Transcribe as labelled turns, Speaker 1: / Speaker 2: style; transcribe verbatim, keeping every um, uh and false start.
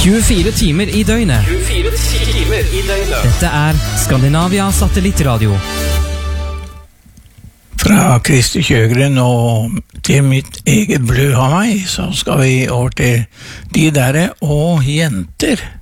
Speaker 1: tjuefire timer i døgnet.
Speaker 2: tjuefire timer i døgnet.
Speaker 1: Dette er Skandinavia Satellittradio.
Speaker 3: Fra Kristi Kjøgren og til mitt eget Blø Hawaii, så skal vi over til de der og jenter.